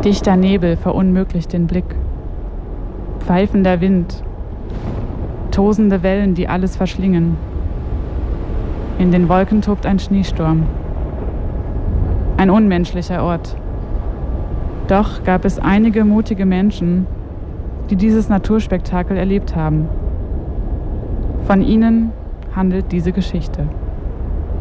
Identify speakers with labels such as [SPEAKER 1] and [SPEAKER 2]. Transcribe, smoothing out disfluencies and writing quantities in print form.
[SPEAKER 1] Dichter Nebel verunmöglicht den Blick. Pfeifender Wind, tosende Wellen, die alles verschlingen. In den Wolken tobt ein Schneesturm. Ein unmenschlicher Ort. Doch gab es einige mutige Menschen, die dieses Naturspektakel erlebt haben. Von ihnen handelt diese Geschichte.